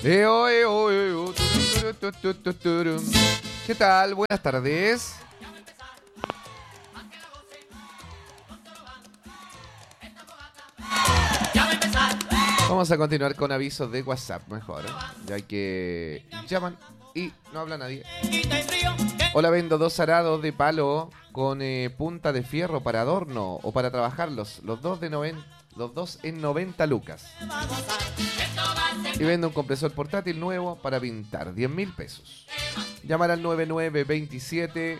¿Qué tal? Buenas tardes. Vamos a continuar con avisos de WhatsApp, mejor, ya que llaman y no habla nadie. Hola, vendo 2 arados de palo con punta de fierro para adorno o para trabajarlos, los dos en 90 lucas. Y vendo un compresor portátil nuevo para pintar, 10.000 pesos. Llamar al 9927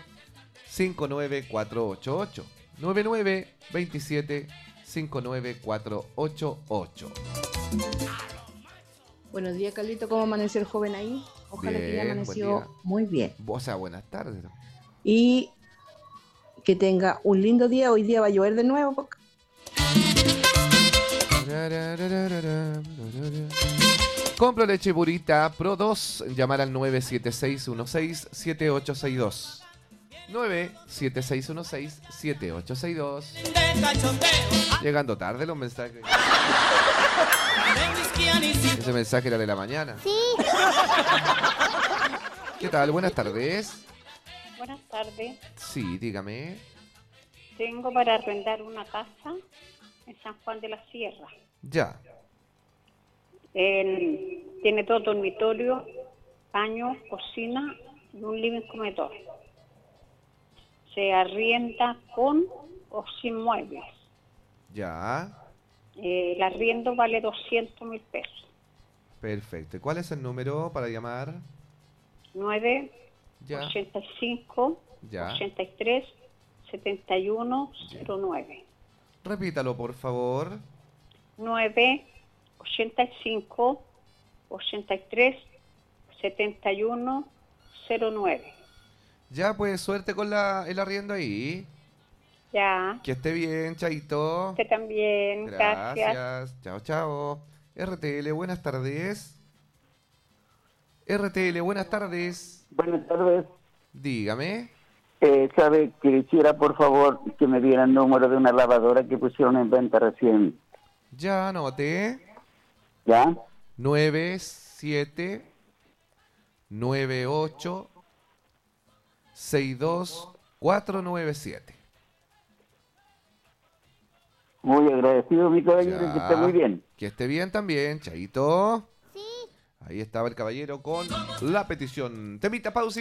59488. 9927 59488. Buenos días, Carlito. ¿Cómo amaneció el joven ahí? Ojalá Bien, que ya amaneció muy bien. O sea, buenas tardes. Y que tenga un lindo día. Hoy día va a llover de nuevo. Compro leche Purita Pro 2. Llamar al 976167862. 976167862. Llegando tarde los mensajes. Ese mensaje era de la mañana. Sí. ¿Qué tal? Buenas tardes. Buenas tardes. Sí, dígame. Tengo para arrendar una casa en San Juan de la Sierra. Ya. Tiene todo dormitorio, baño, cocina y un living comedor. Se arrienda con o sin muebles. Ya. El arriendo vale 200.000 pesos. Perfecto. ¿Cuál es el número para llamar? 9 Ya. 85 Ya. 83 71 09. Repítalo, por favor. 9 85 83 71 09. Ya, pues suerte con el arriendo ahí. Ya. Que esté bien, Chaito. Usted también. Gracias. Chao, chao. RTL, buenas tardes. RTL, buenas tardes. Buenas tardes. Dígame. ¿Sabe que quisiera, por favor, que me diera el número de una lavadora que pusieron en venta recién? Ya anoté. ¿Ya? 97 98 62 497. Muy agradecido, mi caballero, Ya. que esté muy bien. Que esté bien también, Chaito. Sí. Ahí estaba el caballero con la petición. Temita, pausa y